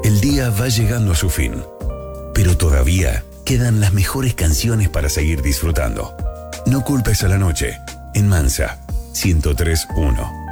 El día va llegando a su fin, pero todavía quedan las mejores canciones para seguir disfrutando. No culpes a la noche, en Mansa 103.1.